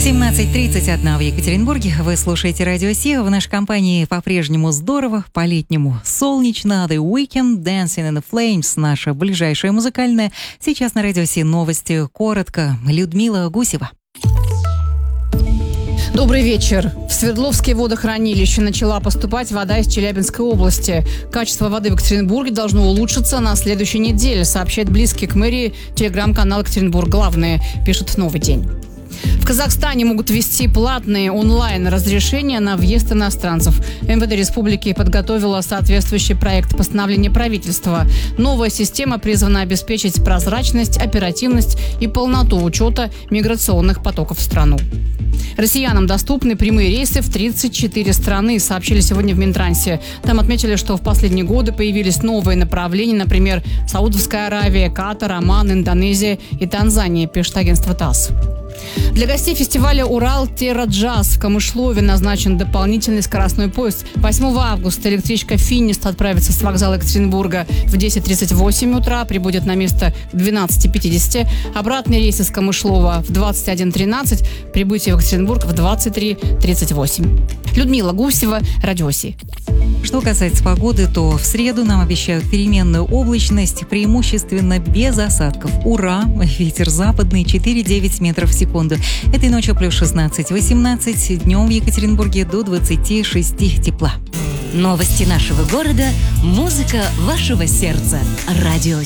17:31 в Екатеринбурге. Вы слушаете Радио Си. В нашей компании по-прежнему здорово, по-летнему солнечно. The Weeknd, Dancing in the Flames, наша ближайшая музыкальная. Сейчас на Радио Си новости коротко. Людмила Гусева. Добрый вечер. В Свердловские водохранилища начала поступать вода из Челябинской области. Качество воды в Екатеринбурге должно улучшиться на следующей неделе, сообщает близкий к мэрии телеграм-канал «Екатеринбург Главное», пишет «Новый день». В Казахстане могут ввести платные онлайн-разрешения на въезд иностранцев. МВД республики подготовила соответствующий проект постановления правительства. Новая система призвана обеспечить прозрачность, оперативность и полноту учета миграционных потоков в страну. Россиянам доступны прямые рейсы в 34 страны, сообщили сегодня в Минтрансе. Там отметили, что в последние годы появились новые направления, например, Саудовская Аравия, Катар, Оман, Индонезия и Танзания, пишет агентство ТАСС. Для гостей фестиваля «Урал Терра Джаз» в Камышлове назначен дополнительный скоростной поезд. 8 августа электричка «Финист» отправится с вокзала Екатеринбурга в 10:38 утра, прибудет на место в 12:50. Обратный рейс из Камышлова в 21:13, прибытие в Екатеринбург в 23:38. Людмила Гусева, Радио Си. Что касается погоды, то в среду нам обещают переменную облачность, преимущественно без осадков. Ура! Ветер западный 4-9 метров в секунду. Этой ночью плюс 16-18, днем в Екатеринбурге до 26 тепла. Новости нашего города, музыка вашего сердца. Радио